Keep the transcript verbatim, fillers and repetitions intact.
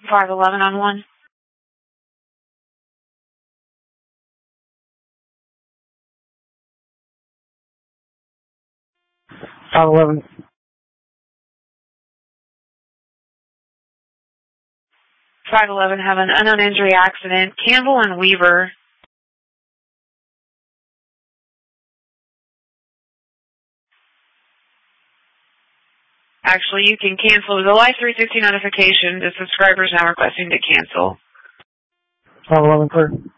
five eleven on one. five eleven. five eleven have an unknown injury accident. Campbell and Weaver. Actually, you can cancel the Life three sixty notification. The subscriber is now requesting to cancel. five eleven clear.